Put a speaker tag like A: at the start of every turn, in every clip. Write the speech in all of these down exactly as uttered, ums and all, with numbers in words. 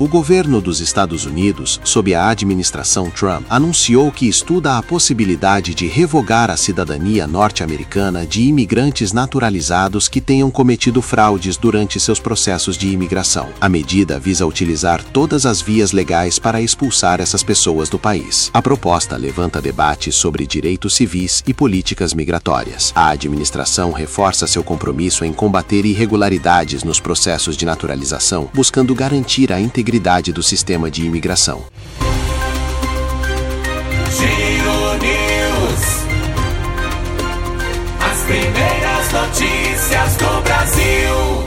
A: O governo dos Estados Unidos, sob a administração Trump, anunciou que estuda a possibilidade de revogar a cidadania norte-americana de imigrantes naturalizados que tenham cometido fraudes durante seus processos de imigração. A medida visa utilizar todas as vias legais para expulsar essas pessoas do país. A proposta levanta debates sobre direitos civis e políticas migratórias. A administração reforça seu compromisso em combater irregularidades nos processos de naturalização, buscando garantir a integridade do sistema de imigração.
B: Giro News. As primeiras notícias do Brasil.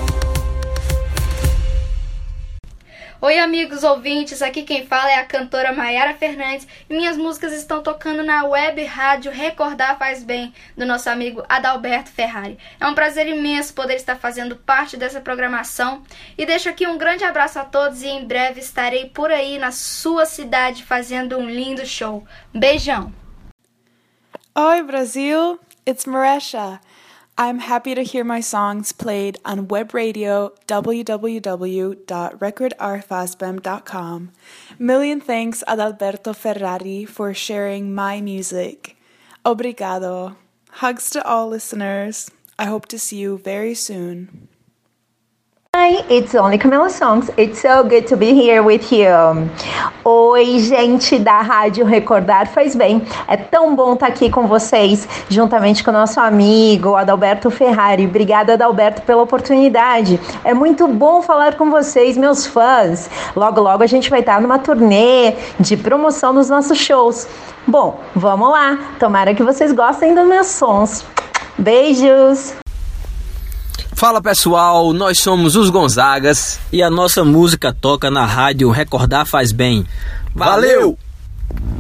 C: Oi, amigos ouvintes, aqui quem fala é a cantora Maiara Fernandes e minhas músicas estão tocando na web rádio Recordar Faz Bem, do nosso amigo Adalberto Ferrari. É um prazer imenso poder estar fazendo parte dessa programação e deixo aqui um grande abraço a todos e em breve estarei por aí na sua cidade fazendo um lindo show. Beijão!
D: Oi, Brasil! It's Maresha. I'm happy to hear my songs played on web radio w w w dot record r fazbem dot com. Million thanks Adalberto Ferrari for sharing my music. Obrigado. Hugs to all listeners. I hope to see you very soon.
E: Hi, it's only Camila Songs. It's so good to be here with you. Oi, gente da Rádio Recordar Faz Bem. É tão bom estar aqui com vocês, juntamente com o nosso amigo Adalberto Ferrari. Obrigada, Adalberto, pela oportunidade. É muito bom falar com vocês, meus fãs. Logo, logo a gente vai estar numa turnê de promoção dos nossos shows. Bom, vamos lá. Tomara que vocês gostem dos meus sons. Beijos!
F: Fala pessoal, nós somos os Gonzagas e a nossa música toca na rádio Recordar Faz Bem. Valeu!